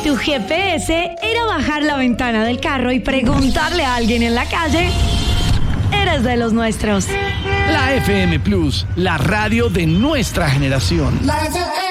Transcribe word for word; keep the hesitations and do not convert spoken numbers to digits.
tu G P S era bajar la ventana del carro y preguntarle a alguien en la calle, eres de los nuestros. La F M Plus, la radio de nuestra generación. La F M